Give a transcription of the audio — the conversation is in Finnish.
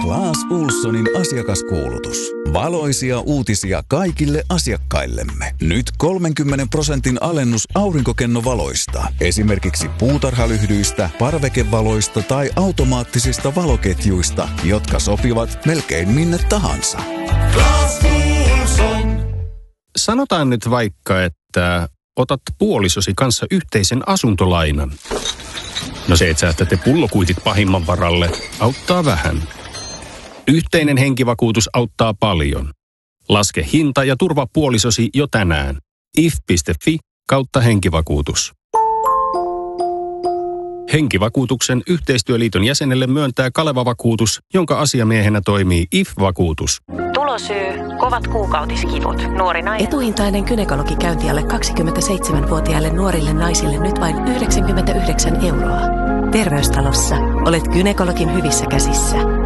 Clas Ohlsonin asiakaskuulutus. Valoisia uutisia kaikille asiakkaillemme. Nyt 30% alennus aurinkokennovaloista. Esimerkiksi puutarhalyhdyistä, parvekevaloista tai automaattisista valoketjuista, jotka sopivat melkein minne tahansa. Clas Ohlson. Sanotaan nyt vaikka, että otat puolisosi kanssa yhteisen asuntolainan. No se, että säästätte pullokuitit pahimman varalle, auttaa vähän. Yhteinen henkivakuutus auttaa paljon. Laske hinta ja turva puolisosi jo tänään. if.fi/henkivakuutus. Henkivakuutuksen yhteistyöliiton jäsenelle myöntää Kaleva-vakuutus, jonka asiamiehenä toimii IF-vakuutus. Tulosyy, kovat kuukautiskivut, nuori nainen. Etuhintainen gynekologikäynti alle 27-vuotiaille nuorille naisille nyt vain 99 €. Terveystalossa olet gynekologin hyvissä käsissä.